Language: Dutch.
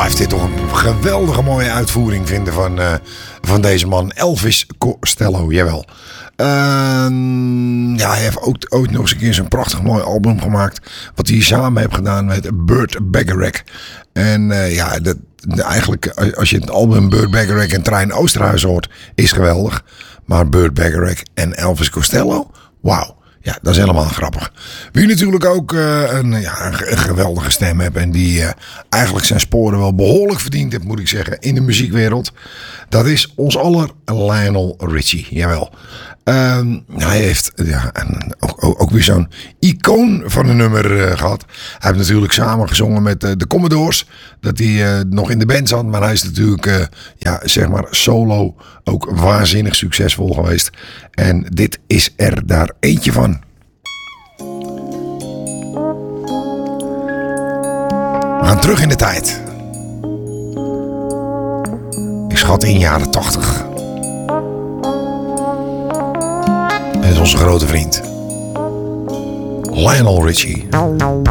blijft dit toch een geweldige mooie uitvoering vinden van deze man. Elvis Costello, jawel. Ja, hij heeft ook ooit nog eens een keer zo'n prachtig mooi album gemaakt. Wat hij samen heeft gedaan met Burt Bacharach. En ja, eigenlijk als je het album Burt Bacharach en Trein Oosterhuis hoort, is geweldig. Maar Burt Bacharach en Elvis Costello, wauw. Ja, dat is helemaal grappig. Wie natuurlijk ook een geweldige stem heeft en die eigenlijk zijn sporen wel behoorlijk verdiend heeft, moet ik zeggen, in de muziekwereld. Dat is ons aller Lionel Richie, jawel. Hij heeft ook weer zo'n icoon van een nummer gehad. Hij heeft natuurlijk samen gezongen met de Commodores. Dat hij nog in de band zat. Maar hij is natuurlijk zeg maar solo ook waanzinnig succesvol geweest. En dit is er daar eentje van. We gaan terug in de tijd. Ik schat in jaren 80. En dat is onze grote vriend Lionel Richie.